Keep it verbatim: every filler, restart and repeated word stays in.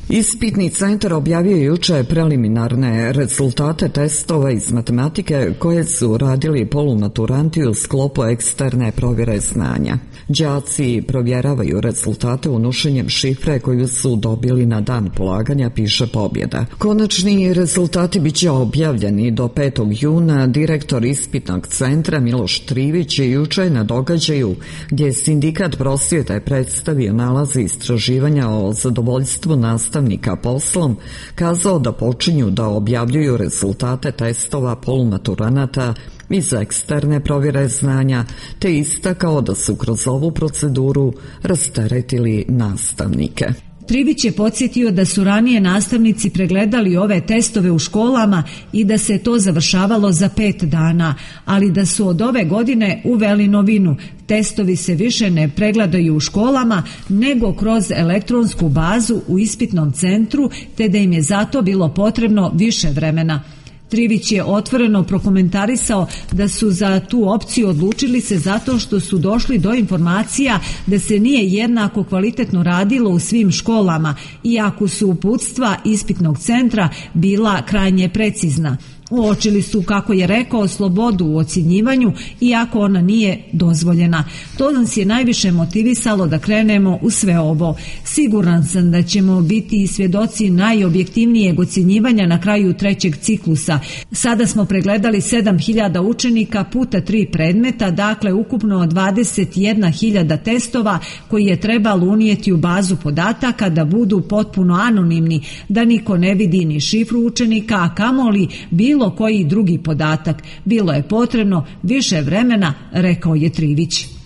Ispitni centar objavio juče preliminarne rezultate testova iz matematike koje su radili polumaturanti u sklopu eksterne provjere znanja. Đaci provjeravaju rezultate unošenjem šifre koju su dobili na dan polaganja, piše Pobjeda. Konačni rezultati bit će objavljeni do petog juna. Direktor ispitnog centra Miloš Trivić je juče na događaju gdje je Sindikat prosvjete predstavio nalaze istraživanja o zadovoljstvu nastavnika poslom kazao da počinju da objavljuju rezultate testova polumaturanata iz eksterne provjere znanja, te istakao da su kroz ovu proceduru rasteretili nastavnike. Trivić je podsjetio da su ranije nastavnici pregledali ove testove u školama i da se to završavalo za pet dana, ali da su od ove godine uveli novinu. Testovi se više ne pregledaju u školama, nego kroz elektronsku bazu u ispitnom centru, te da im je zato bilo potrebno više vremena. Trivić je otvoreno prokomentarisao da su za tu opciju odlučili se zato što su došli do informacija da se nije jednako kvalitetno radilo u svim školama, iako su uputstva ispitnog centra bila krajnje precizna. Uočili su, kako je rekao, slobodu u ocjenjivanju, iako ona nije dozvoljena. To nas je najviše motivisalo da krenemo u sve ovo. Siguran sam da ćemo biti i svjedoci najobjektivnijeg ocjenjivanja na kraju trećeg ciklusa. Sada smo pregledali sedam hiljada učenika puta tri predmeta, dakle ukupno dvadeset jedna hiljada testova koji je trebalo unijeti u bazu podataka da budu potpuno anonimni, da niko ne vidi ni šifru učenika, a kamoli bilo bilo koji drugi podatak. Bilo je potrebno više vremena, rekao je Trivić.